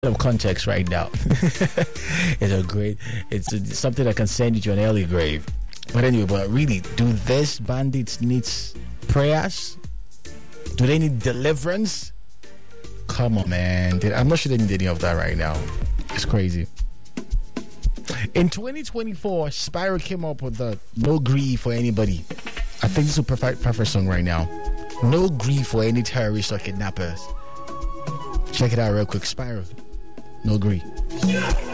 of context right now. It's something that can send you to an early grave. But anyway, but really, do these bandits need prayers? Do they need deliverance? Come on, man. I'm not sure they need any of that right now. It's crazy. In 2024, Spyro came up with the No Grief for Anybody. I think this is a perfect song right now. No grief for any terrorists or kidnappers. Check it out real quick. Spyro. No grief.